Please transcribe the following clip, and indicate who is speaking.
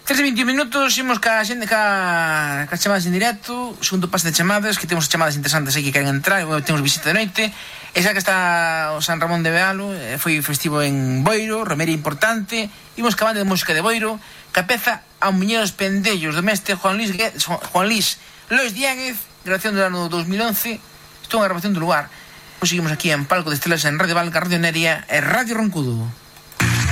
Speaker 1: 3:21, imos ca chamadas en directo. Segundo pase de chamadas, que temos chamadas interesantes aí que queren entrar. Temos visita de noite. Esa que está o San Ramón de Bealo, foi festivo en Boiro, romería importante. Imos ca banda de música de Boiro, ca peza A Muñeros Pendellos, do mestre Juan Luis Lois Diáguez, grabación do ano 2011. Isto é unha grabación do lugar. Seguimos aquí en Palco de Estelas en Radio Valga, Radio Neria e Radio Roncudo.